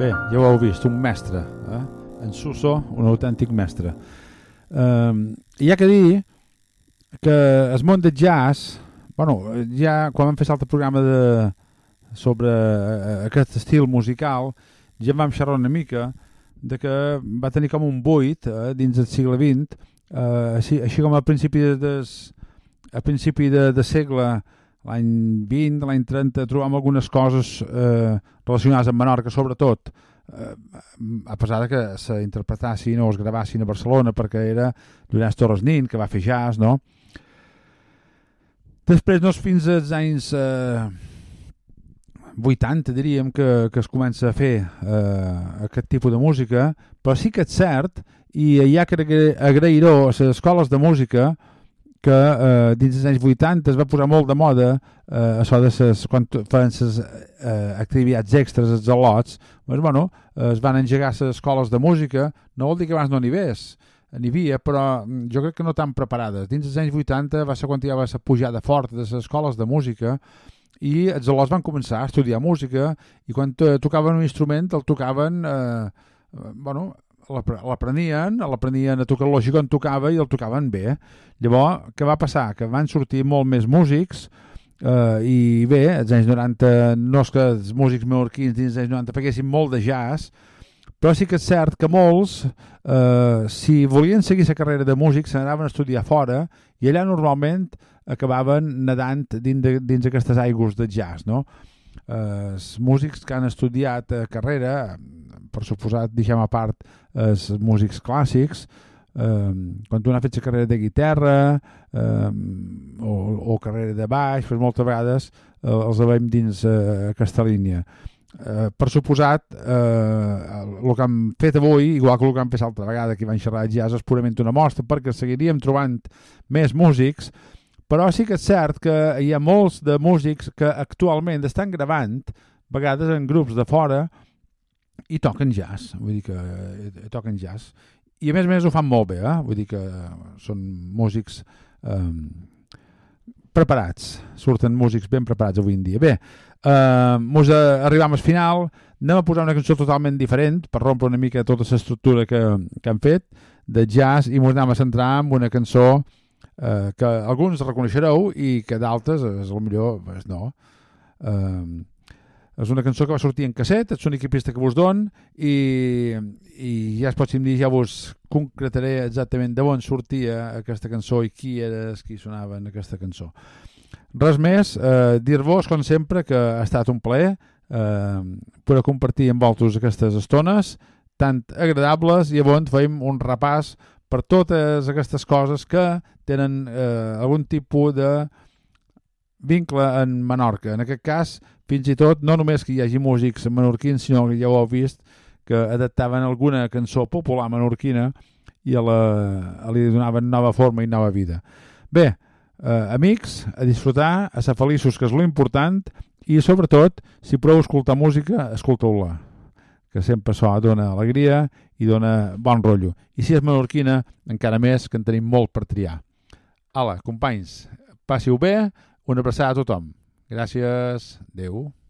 Bé, ja ho heu vist, un mestre, en Suso, un autèntic mestre. Hi ha que dir que el món del jazz, bueno, ja quan vam fer l'altre programa sobre aquest estil musical, ja vam xerrar una mica de que va tenir com un buit dins del segle XX, així com a principi de segle, l'any 20, l'any 30, trobam algunes coses relacionades amb Menorca, sobretot, a pesar de que s'interpretassin o es gravassin a Barcelona, perquè era Llorenç Torres Nin, que va fer jazz, no? Després, no, fins als anys 80, diríem, que es comença a fer aquest tipus de música, però sí que és cert, i hi ha que agrair-ho a les escoles de música, que dins dels anys 80 es va posar molt de moda això de quan feien les activitats extres, els al·lots, doncs, bueno, es van engegar les escoles de música, no vol dir que abans no n'hi havia, però jo crec que no tan preparades. Dins dels anys 80 va ser quan hi va ser pujada fort de les escoles de música i els al·lots van començar a estudiar música i quan tocaven un instrument el tocaven, l'aprenien a tocar el lògic on tocava i el tocaven bé. Llavors, què va passar? Que van sortir molt més músics i bé, als anys 90 no és que els músics menorquins dins dels anys 90 feguessin molt de jazz, però sí que és cert que molts, si volien seguir la carrera de músics, se n'anaven a estudiar fora i allà normalment acabaven nedant dins aquestes aigües de jazz, no? Els músics que han estudiat carrera, per suposat, deixem a part els músics clàssics, quan un ha fet la carrera de guitarra o carrera de baix, doncs moltes vegades els veiem dins aquesta línia. Per suposat, el que hem fet avui, igual que el que hem fet l'altra vegada que van xerrar de jazz, és purament una mostra perquè seguiríem trobant més músics, però sí que és cert que hi ha molts de músics que actualment estan gravant, a vegades en grups de fora, i toquen jazz, vull dir que toquen jazz. I a més ho fan molt bé, vull dir que són músics preparats, surten músics ben preparats avui en dia. Bé, arribam al final, anem a posar una cançó totalment diferent per rompre una mica tota l'estructura que hem fet de jazz i ens anem a centrar en una cançó que alguns reconeixereu i que d'altres, potser no. És una cançó que va sortir en casset, és l'única pista que vos don i ja es pot dir, ja vos concretaré exactament d'on sortia aquesta cançó i qui sonava en aquesta cançó. Res més, dir-vos, com sempre, que ha estat un plaer poder compartir amb vosaltres aquestes estones tan agradables i llavors fem un repàs per totes aquestes coses que tenen algun tipus de vincle en Menorca. En aquest cas, fins i tot, no només que hi hagi músics menorquins, sinó que ja ho heu vist, que adaptaven alguna cançó popular menorquina i li donaven nova forma i nova vida. Bé, amics, a disfrutar, a ser feliços, que és l'important, i sobretot, si podeu escoltar música, escolteu-la, que sempre això dona alegria i dona bon rotllo. I si és menorquina, encara més, que en tenim molt per triar. Hola, companys, passiu bé, una abraçada a tothom. Gràcies, adeu.